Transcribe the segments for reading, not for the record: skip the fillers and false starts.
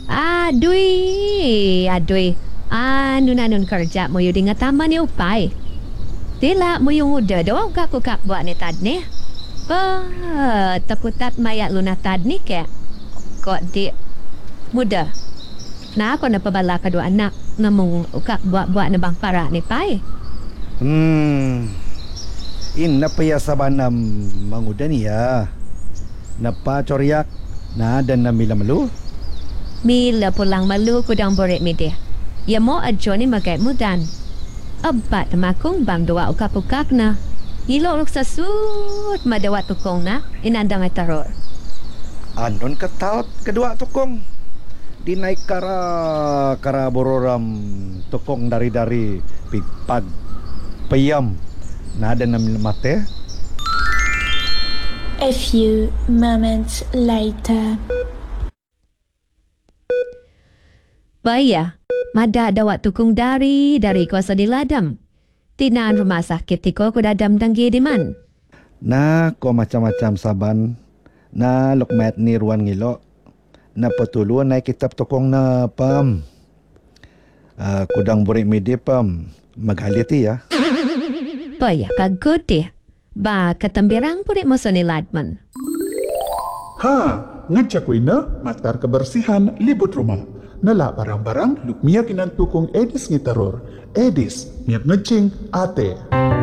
Aduy. Anu nanun kerja mo yung nga tama ni upay. Tila mo yung uda daw ka buat ni tad ni. Taputat mayat lunatad ni ke. Kok di muda. Na ako napabala ka do anak na mong ukak buat na bang para ni pay. Napaya sabanam manguda niya. Napachoryak na dan na mila malu. Mila pulang malu kudang boret mi dia. Ya mo adjo ni magay mudan. Abat makong bang dua ukak-ukak na. Hilok sa sud madawat tukong na inandang at taror. Anon kataot kedua tukong. Dinay kara bororam tukong dari pigpag payam na dan na mila mate. A few moments later. Baya, mada dawat tukong dari kuasa diladam. Tinaan rumah sakit tiko ko dadam danggi di man. Na ko macam-macam saban na lokmat ni ruan ngilo. Na patuluan na kitab tukong na pam. Kudang burik midi pam. Maghaliti ya. Baya, kagod eh. Ba, katambirang purit mo sa niladman. Ngadya ko ina, matar kebersihan libut rumah. Nala barang-barang lukmia kinantukong Edis ngitaror. Edis, miyak ngecing ate.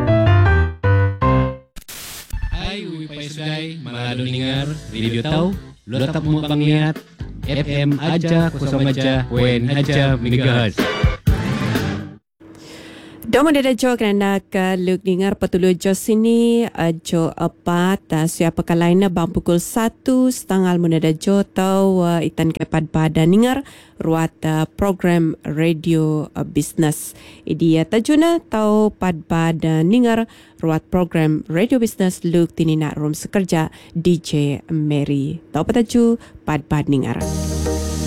Hai, uwi paisday, malado ningar, video tau, lotap mo pangiat, FM aja, kusam aja, wen aja, megahertz. Domo dada jo kerana ke luk dengar petulu jo sini jo apa siapa kalaina bang pukul 1:30 menada jo tau itan kepat pada dengar ruat program radio business idia tajuna tau pad pada dengar ruat program radio business luk tinina rum sekerja DJ Mary tau pataju pad dengar.